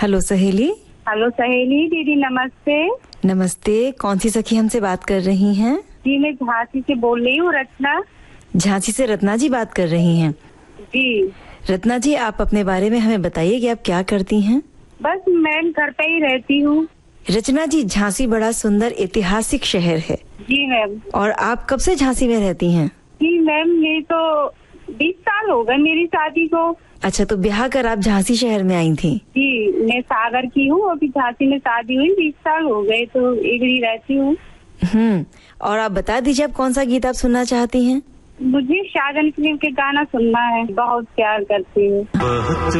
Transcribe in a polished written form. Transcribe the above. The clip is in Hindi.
हेलो सहेली। हेलो सहेली दीदी, नमस्ते। नमस्ते, कौन सी सखी हमसे बात कर रही हैं? जी मैं झांसी से बोल रही हूँ, रचना। झांसी से रत्ना जी बात कर रही हैं? जी। रत्ना जी, आप अपने बारे में हमें बताइए कि आप क्या करती हैं? बस मैम घर पे ही रहती हूँ। रचना जी, झांसी बड़ा सुंदर ऐतिहासिक शहर है। जी मैम। और आप कब से झांसी में रहती हैं? जी मैम, मेरी तो 20 साल हो गए मेरी शादी को। अच्छा, तो ब्याह कर आप झांसी शहर में आई थी? जी, मैं सागर की हूँ, अभी झांसी में शादी हुई, 20 साल हो गए, तो इधर रहती हूँ। और आप बता दीजिए, आप कौन सा गीत आप सुनना चाहती हैं? मुझे शाहजहां फिल्म के गाना सुनना है, बहुत प्यार करती हूँ।